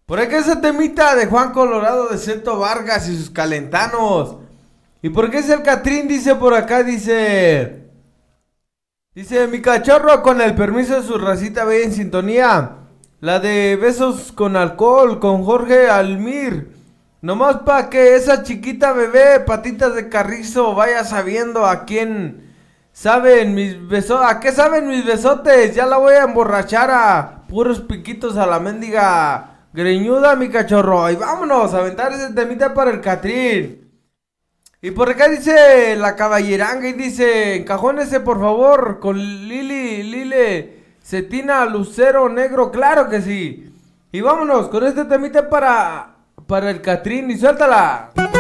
Por acá ese temita de Juan Colorado de Ceto Vargas y sus calentanos. ¿Y por qué es el Catrín? Dice por acá, dice mi cachorro con el permiso de su racita ve en sintonía. La de besos con alcohol, con Jorge Almir. Nomás pa' que esa chiquita bebé, patitas de carrizo, vaya sabiendo a quién saben mis besos. ¿A qué saben mis besotes? Ya la voy a emborrachar a puros piquitos a la mendiga greñuda, mi cachorro. Y vámonos a aventar ese temita para el Catrín. Y por acá dice la caballeranga y dice, encajónese por favor con Lile, Cetina, Lucero Negro, claro que sí. Y vámonos con este temita para el Catrín y suéltala.